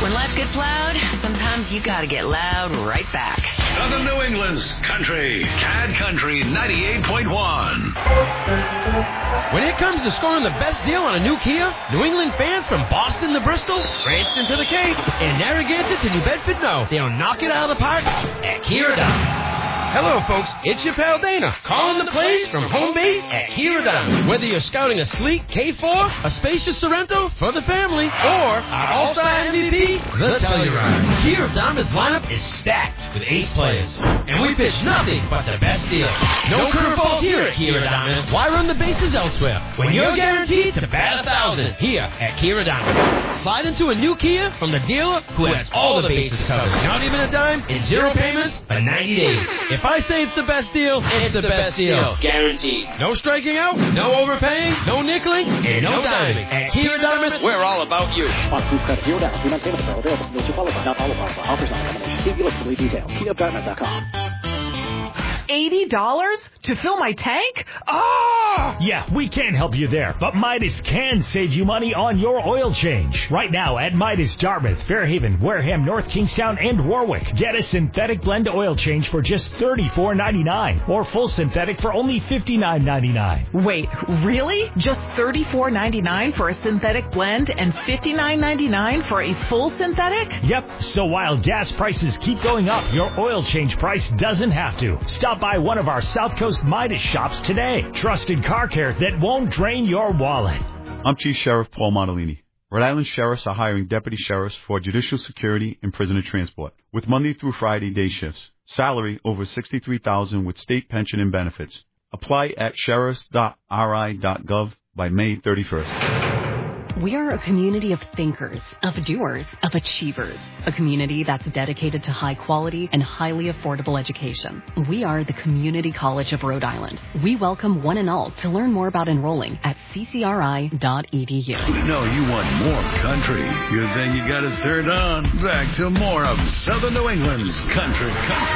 When life gets loud, sometimes you gotta get loud right back. Southern New England's country. CAD Country 98.1. When it comes to scoring the best deal on a new Kia, New England fans from Boston to Bristol, Cranston to the Cape, and Narragansett to New Bedford know they'll knock it out of the park at Kia Downs. Hello, folks. It's your pal Dana, calling the plays from home base at Kia Downs. Whether you're scouting a sleek K4, a spacious Sorrento for the family, or our all-star MVP, the Telluride. Kia Downs' lineup is stacked with ace players, and we pitch nothing but the best deals. No curveballs here at Kia Downs. Why run the bases elsewhere when you're guaranteed to bat 1,000 here at Kia Downs? Slide into a new Kia from the dealer who has all the bases covered. Not even a dime and 0 payments for 90 days. If I say it's the best deal, it's the best deal. Guaranteed. No striking out, no overpaying, no nickeling, and no diming. At Kia Diamond, we're all about you. Approved credit. Zero down. Do not payment deferral available. Until you qualify. Not all qualify. Offers not elimination. See dealer for complete details. KiaDiamond.com. $80 to fill my tank? Ah! Yeah, we can help you there, but Midas can save you money on your oil change. Right now at Midas Dartmouth, Fairhaven, Wareham, North Kingstown, and Warwick. Get a synthetic blend oil change for just $34.99 or full synthetic for only $59.99. Wait, really? Just $34.99 for a synthetic blend and $59.99 for a full synthetic? Yep, so while gas prices keep going up, your oil change price doesn't have to. Stop by one of our South Coast Midas shops today. Trusted car care that won't drain your wallet. I'm Chief Sheriff Paul Montalini. Rhode Island sheriffs are hiring deputy sheriffs for judicial security and prisoner transport, with Monday through Friday day shifts. Salary over $63,000 with state pension and benefits. Apply at sheriffs.ri.gov by May 31st. We are a community of thinkers, of doers, of achievers. A community that's dedicated to high quality and highly affordable education. We are the Community College of Rhode Island. We welcome one and all to learn more about enrolling at ccri.edu. You know you want more country. Good thing you got us turned on. Back to more of Southern New England's country.